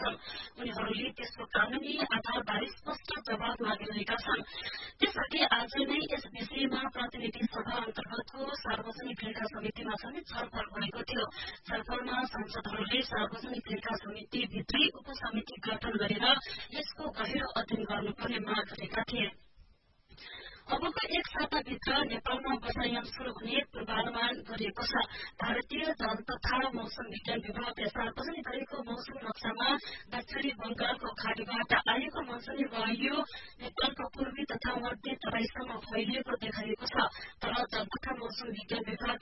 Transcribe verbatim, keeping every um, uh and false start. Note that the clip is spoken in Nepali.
छन्। उनीहरूले त्यसको कानूनी आधारबारे स्पष्ट जवाब मागिरहेका छन्। त्यसअघि आज नै यस विषयमा प्रतिनिधि सभा अन्तर्गतको सार्वजनिक क्रीड़ा समितिमा समेत छलफल भएको थियो। छलफलमा सांसदहरूले सार्वजनिक क्रीड़ा समिति भित्रै उपसमिति गठन गरेर यसको गहिरो अध्ययन गर्नुपर्ने माग गरेका थिए। अबको एक साताभित्र नेपालमा वर्षायाम शुरू हुने पूर्वानुमान गरिएको छ। भारतीय जल तथा मौसम विज्ञान विभागले सार्वजनिक गरेको मौसम नक्सामा दक्षिणी बंगालको खाड़ीबाट आएको मनसुनी वायु नेपालको पूर्वी तथा मध्य तराईसम्म फैलिएको देखाइएको छ। तर जल तथा मौसम विज्ञान विभागले